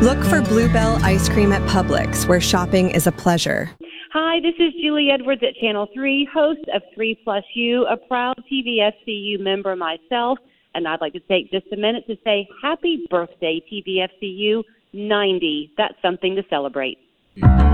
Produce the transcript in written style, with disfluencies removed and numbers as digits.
Look for Bluebell Ice Cream at Publix, where shopping is a pleasure. Hi, this is Julie Edwards at Channel 3, host of 3+U, a proud TVFCU member myself, and I'd like to take just a minute to say happy birthday, TVFCU 90. That's something to celebrate.